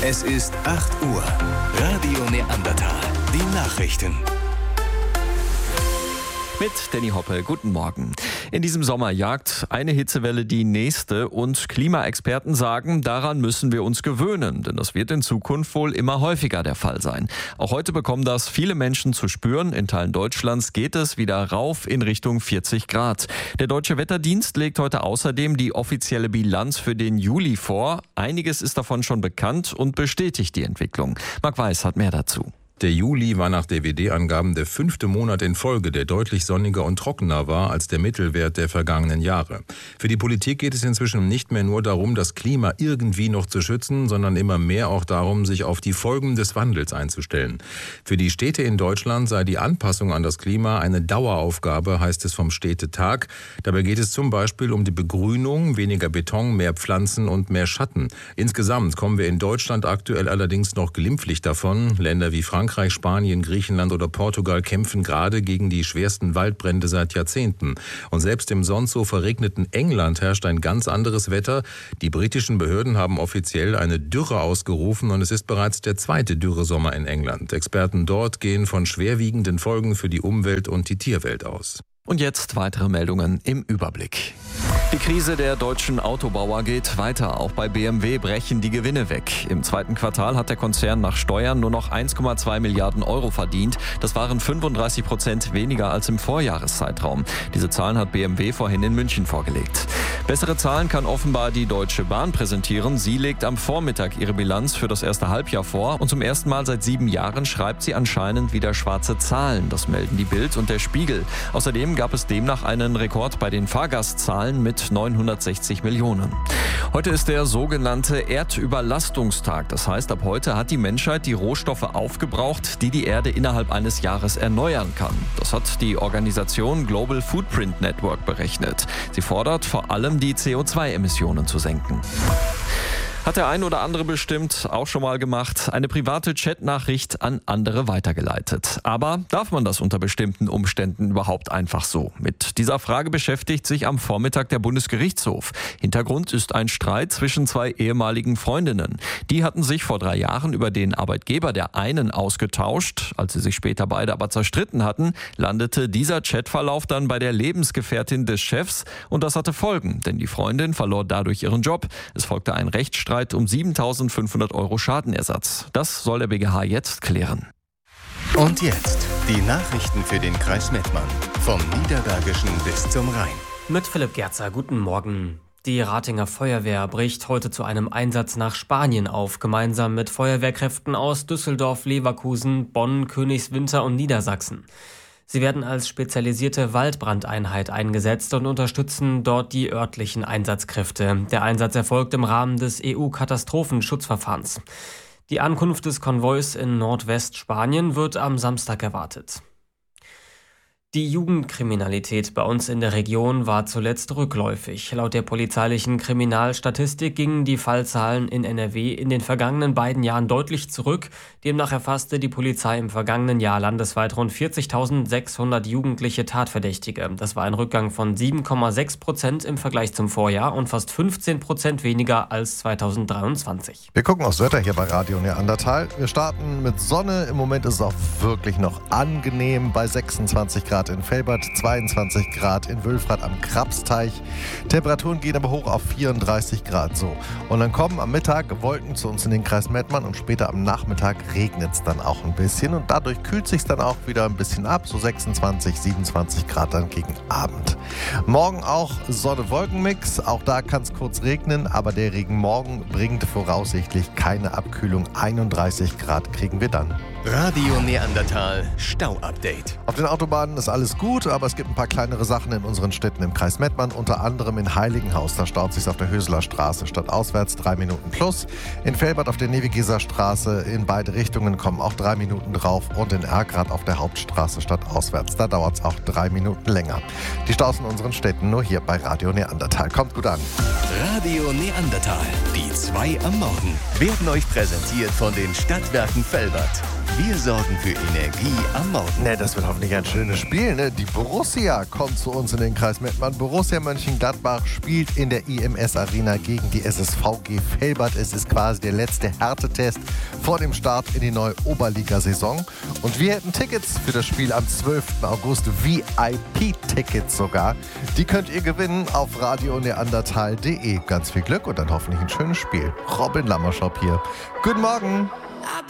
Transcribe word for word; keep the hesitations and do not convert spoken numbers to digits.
Es ist acht Uhr. Radio Neandertal. Die Nachrichten. Mit Danny Hoppe, guten Morgen. In diesem Sommer jagt eine Hitzewelle die nächste und Klimaexperten sagen, daran müssen wir uns gewöhnen, denn das wird in Zukunft wohl immer häufiger der Fall sein. Auch heute bekommen das viele Menschen zu spüren. In Teilen Deutschlands geht es wieder rauf in Richtung vierzig Grad. Der Deutsche Wetterdienst legt heute außerdem die offizielle Bilanz für den Juli vor. Einiges ist davon schon bekannt und bestätigt die Entwicklung. Marc Weiß hat mehr dazu. Der Juli war nach D W D-Angaben der fünfte Monat in Folge, der deutlich sonniger und trockener war als der Mittelwert der vergangenen Jahre. Für die Politik geht es inzwischen nicht mehr nur darum, das Klima irgendwie noch zu schützen, sondern immer mehr auch darum, sich auf die Folgen des Wandels einzustellen. Für die Städte in Deutschland sei die Anpassung an das Klima eine Daueraufgabe, heißt es vom Städtetag. Dabei geht es zum Beispiel um die Begrünung, weniger Beton, mehr Pflanzen und mehr Schatten. Insgesamt kommen wir in Deutschland aktuell allerdings noch glimpflich davon. Länder wie Frankreich, Frankreich, Spanien, Griechenland oder Portugal kämpfen gerade gegen die schwersten Waldbrände seit Jahrzehnten. Und selbst im sonst so verregneten England herrscht ein ganz anderes Wetter. Die britischen Behörden haben offiziell eine Dürre ausgerufen und es ist bereits der zweite Dürresommer in England. Experten dort gehen von schwerwiegenden Folgen für die Umwelt und die Tierwelt aus. Und jetzt weitere Meldungen im Überblick. Die Krise der deutschen Autobauer geht weiter. Auch bei B M W brechen die Gewinne weg. Im zweiten Quartal hat der Konzern nach Steuern nur noch eins Komma zwei Milliarden Euro verdient. Das waren fünfunddreißig Prozent weniger als im Vorjahreszeitraum. Diese Zahlen hat B M W vorhin in München vorgelegt. Bessere Zahlen kann offenbar die Deutsche Bahn präsentieren. Sie legt am Vormittag ihre Bilanz für das erste Halbjahr vor. Und zum ersten Mal seit sieben Jahren schreibt sie anscheinend wieder schwarze Zahlen. Das melden die Bild und der Spiegel. Außerdem gab es demnach einen Rekord bei den Fahrgastzahlen mit neunhundertsechzig Millionen. Heute ist der sogenannte Erdüberlastungstag. Das heißt, ab heute hat die Menschheit die Rohstoffe aufgebraucht, die die Erde innerhalb eines Jahres erneuern kann. Das hat die Organisation Global Footprint Network berechnet. Sie fordert vor allem, die C O zwei Emissionen zu senken. Hat der ein oder andere bestimmt auch schon mal gemacht, eine private Chatnachricht an andere weitergeleitet. Aber darf man das unter bestimmten Umständen überhaupt einfach so? Mit dieser Frage beschäftigt sich am Vormittag der Bundesgerichtshof. Hintergrund ist ein Streit zwischen zwei ehemaligen Freundinnen. Die hatten sich vor drei Jahren über den Arbeitgeber der einen ausgetauscht. Als sie sich später beide aber zerstritten hatten, landete dieser Chatverlauf dann bei der Lebensgefährtin des Chefs. Und das hatte Folgen, denn die Freundin verlor dadurch ihren Job. Es folgte ein Rechtsstreit um siebentausendfünfhundert Euro Schadenersatz. Das soll der B G H jetzt klären. Und jetzt die Nachrichten für den Kreis Mettmann. Vom Niederbergischen bis zum Rhein. Mit Philipp Gerzer, guten Morgen. Die Ratinger Feuerwehr bricht heute zu einem Einsatz nach Spanien auf, gemeinsam mit Feuerwehrkräften aus Düsseldorf, Leverkusen, Bonn, Königswinter und Niedersachsen. Sie werden als spezialisierte Waldbrandeinheit eingesetzt und unterstützen dort die örtlichen Einsatzkräfte. Der Einsatz erfolgt im Rahmen des E U-Katastrophenschutzverfahrens. Die Ankunft des Konvois in Nordwestspanien wird am Samstag erwartet. Die Jugendkriminalität bei uns in der Region war zuletzt rückläufig. Laut der polizeilichen Kriminalstatistik gingen die Fallzahlen in N R W in den vergangenen beiden Jahren deutlich zurück. Demnach erfasste die Polizei im vergangenen Jahr landesweit rund vierzigtausendsechshundert jugendliche Tatverdächtige. Das war ein Rückgang von sieben Komma sechs Prozent im Vergleich zum Vorjahr und fast fünfzehn Prozent weniger als zweitausenddreiundzwanzig. Wir gucken aufs Wetter hier bei Radio Neandertal. Wir starten mit Sonne. Im Moment ist es auch wirklich noch angenehm bei sechsundzwanzig Grad in Velbert, zweiundzwanzig Grad in Wülfrath am Krabsteich. Temperaturen gehen aber hoch auf vierunddreißig Grad so. Und dann kommen am Mittag Wolken zu uns in den Kreis Mettmann und später am Nachmittag regnet es dann auch ein bisschen und dadurch kühlt sich dann auch wieder ein bisschen ab, so sechsundzwanzig, siebenundzwanzig Grad dann gegen Abend. Morgen auch Sonne-Wolken-Mix, auch da kann es kurz regnen, aber der Regen morgen bringt voraussichtlich keine Abkühlung. einunddreißig Grad kriegen wir dann. Radio Neandertal Stau-Update. Auf den Autobahnen ist alles gut, aber es gibt ein paar kleinere Sachen in unseren Städten im Kreis Mettmann, unter anderem in Heiligenhaus. Da staut sich auf der Höseler Straße stadtauswärts drei Minuten plus. In Velbert auf der Nevigeser Straße in beide Richtungen kommen auch drei Minuten drauf und in Erkrath auf der Hauptstraße stadtauswärts. Da dauert es auch drei Minuten länger. Die Staus in unseren Städten nur hier bei Radio Neandertal. Kommt gut an. Radio Neandertal, die zwei am Morgen, werden euch präsentiert von den Stadtwerken Velbert. Wir sorgen für Energie am Morgen. Ne, das wird hoffentlich ein schönes Spiel. Ne? Die Borussia kommt zu uns in den Kreis Mettmann. Borussia Mönchengladbach spielt in der I M S Arena gegen die S S V G Velbert. Es ist quasi der letzte Härtetest vor dem Start in die neue Oberligasaison. Und wir hätten Tickets für das Spiel am zwölften August, V I P-Tickets sogar. Die könnt ihr gewinnen auf radio neandertal punkt de. Ganz viel Glück und dann hoffentlich ein schönes Spiel. Robin Lammerschop hier. Guten Morgen.